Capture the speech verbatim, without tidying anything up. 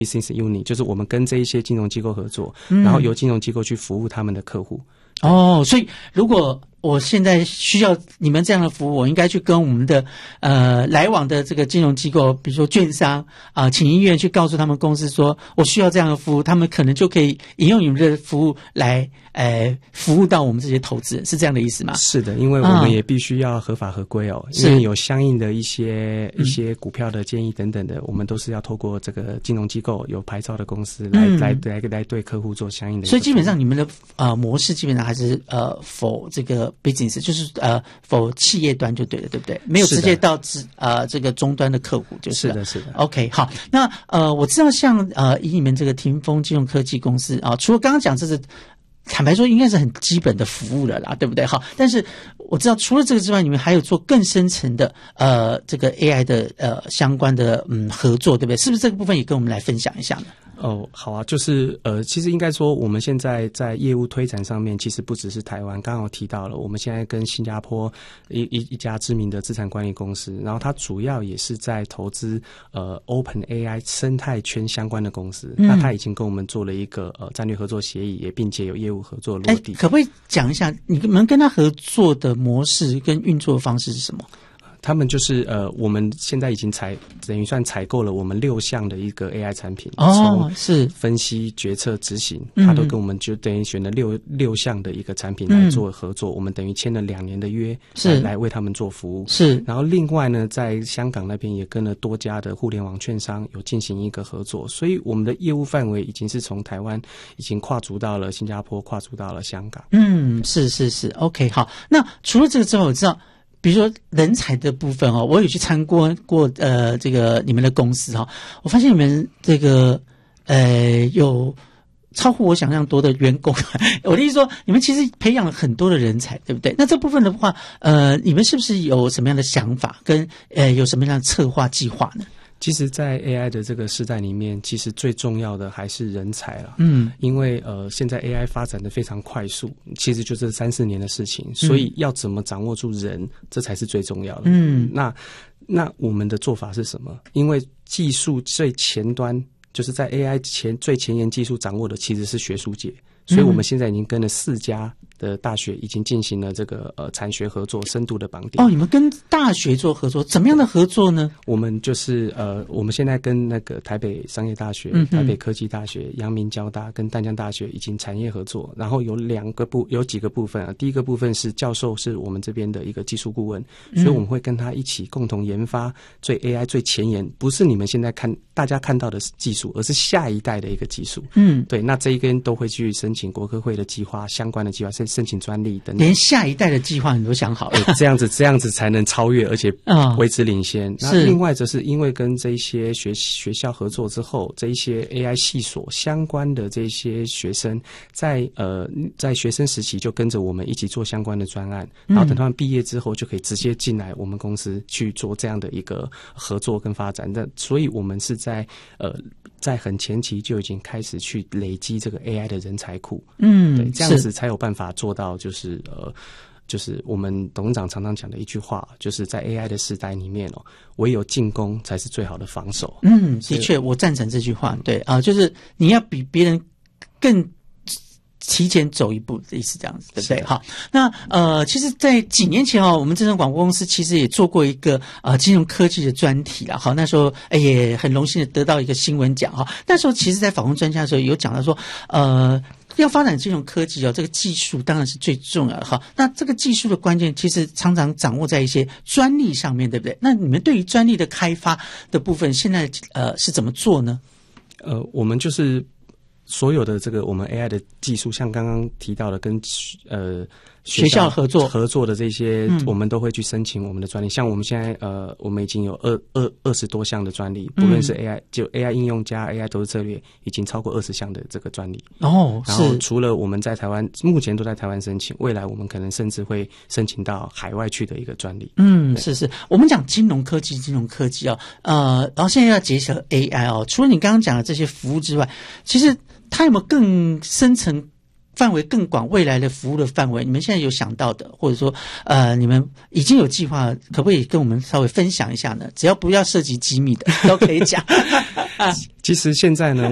business unit， 就是我们跟这一些金融机构合作，嗯、然后由金融机构去服务他们的客户。 哦，所以如果我现在需要你们这样的服务，我应该去跟我们的呃来往的这个金融机构，比如说券商啊、呃，请医院去告诉他们公司说我需要这样的服务，他们可能就可以引用你们的服务来呃服务到我们这些投资人，是这样的意思吗？ 是的，因为我们也必须要合法合规哦，因为有相应的一些一些股票的建议等等的，我们都是要透过这个金融机构有牌照的公司来、嗯、来来来对客户做相应的。 所以基本上你们的呃模式基本上还是呃否这个 business 就是呃否企业端就对了，对不对？没有直接到呃这个终端的客户就是了。 是的，是的。 OK， 好，那呃我知道像呃以你们这个霆锋金融科技公司啊，除了刚刚讲这是坦白说应该是很基本的服务了啦，对不对？好，但是我知道除了这个之外，你们还有做更深层的呃这个 A I 的呃相关的嗯合作，对不对？是不是这个部分也跟我们来分享一下呢？ 哦，好啊，就是呃，其实应该说，我们现在在业务推展上面，其实不只是台湾，刚刚有提到了，我们现在跟新加坡一一一家知名的资产管理公司，然后它主要也是在投资呃 Open A I 生态圈相关的公司，嗯、那它已经跟我们做了一个呃战略合作协议，也并且有业务合作落地。 可不可以讲一下你们跟他合作的模式跟运作方式是什么？ 他们就是呃，我们现在已经采等于算采购了我们六项的一个 A I 产品， 哦，是分析、决策、执行，他都跟我们就等于选了六六项的一个产品来做合作。嗯、我们等于签了两年的约，是来为他们做服务。 是， 然后另外呢，在香港那边也跟了多家的互联网券商有进行一个合作，所以我们的业务范围已经是从台湾已经跨足到了新加坡，跨足到了香港。 嗯，是是是 ，OK， 好。那除了这个之外，我知道。比如说人才的部分哦，我有去参观过呃这个你们的公司哈，我发现你们这个呃有超乎我想象多的员工。我的意思说，你们其实培养了很多的人才，对不对？那这部分的话，呃，你们是不是有什么样的想法，跟呃有什么样的策划计划呢？ 其实在 A I 的这个时代里面，其实最重要的还是人才了。 嗯， 因为呃现在 A I 发展的非常快速，其实就是三四年的事情，所以要怎么掌握住人，这才是最重要的。嗯，那那我们的做法是什么？因为技术最前端，就是在 A I 前最前沿技术掌握的其实是学术界，所以我们现在已经跟了四家的大学已经进行了这个呃产学合作，深度的绑定。 哦，你们跟大学做合作，怎么样的合作呢？ 我们就是呃，我们现在跟那个台北商业大学、 嗯、 台北科技大学、阳明交大跟淡江大学已经产业合作，然后有两个部有几个部分啊。第一个部分是教授是我们这边的一个技术顾问，所以我们会跟他一起共同研发最 A I 最前沿，不是你们现在看大家看到的技术，而是下一代的一个技术。嗯，对，那这一边都会去申请国科会的计划，相关的计划，申申请专利等等。 连下一代的计划你都想好了， 这样子这样子才能超越，而且维持领先。哦、那另外则是因为跟这一些学学校合作之后，这一些 A I 系所相关的这些学生，在呃在学生时期就跟着我们一起做相关的专案，然后等他们毕业之后就可以直接进来我们公司去做这样的一个合作跟发展。那所以我们是在呃在很前期就已经开始去累积这个 A I 的人才库。嗯，对，这样子才有办法做到就是呃。就是我们董事长常常讲的一句话，就是在 A I 的时代里面哦，唯有进攻才是最好的防守。 嗯，的确，我赞成这句话。对啊、呃，就是你要比别人更提前走一步的意思，这样子，对不对？好，那呃，其实，在几年前哦，我们真诚广播公司其实也做过一个呃金融科技的专题啦。好，那时候哎也很荣幸的得到一个新闻奖哈。那时候其实，在访问专家的时候有讲到说，呃。要发展金融科技哦，这个技术当然是最重要的哈。那这个技术的关键其实常常掌握在一些专利上面，对不对？那你们对于专利的开发的部分，现在呃是怎么做呢？ 呃，我们就是所有的这个我们 A I 的技术，像刚刚提到的跟呃学校合作合作的这些、嗯，我们都会去申请我们的专利。像我们现在呃，我们已经有二二二十多项的专利，不论是 A I、嗯、就 A I 应用加 A I 投资策略，已经超过二十项的这个专利。 哦， 然后除了我们在台湾，目前都在台湾申请，未来我们可能甚至会申请到海外去的一个专利。 嗯，是是，我们讲金融科技，金融科技哦，呃，然后现在要结合 A I 哦，除了你刚刚讲的这些服务之外，其实它有没有更深层范围更广，未来的服务的范围，你们现在有想到的，或者说呃，你们已经有计划，可不可以跟我们稍微分享一下呢？只要不要涉及机密的，都可以讲。 其实现在呢，